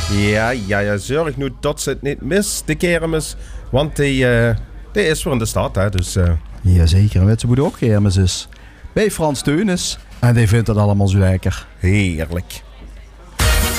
Ja, zorg nu dat ze het niet mist, de kermis. Want die is voor in de stad, hè. Dus, Jazeker, en weet ze moet ook kermis is. Bij Frans Teunis. En die vindt het allemaal zo lekker. heerlijk.